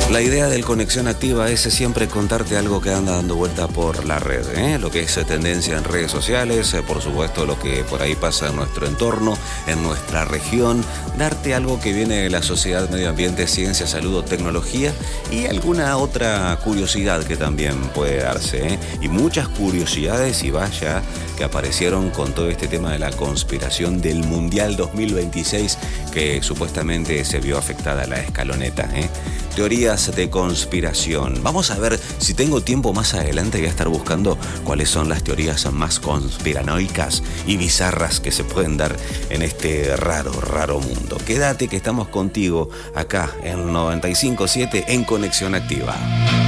La idea del Conexión Activa es siempre contarte algo que anda dando vuelta por la red, lo que es tendencia en redes sociales, por supuesto lo que por ahí pasa en nuestro entorno, en nuestra región, darte algo que viene de la sociedad, medio ambiente, ciencia, salud o tecnología y alguna otra curiosidad que también puede darse, y muchas curiosidades y vaya que aparecieron con todo este tema de la conspiración del Mundial 2026 que supuestamente se vio afectada la escaloneta, Teorías de conspiración. Vamos a ver si tengo tiempo más adelante. Voy a estar buscando cuáles son las teorías más conspiranoicas y bizarras que se pueden dar en este raro mundo. Quédate que estamos contigo acá en 95.7 en Conexión Activa.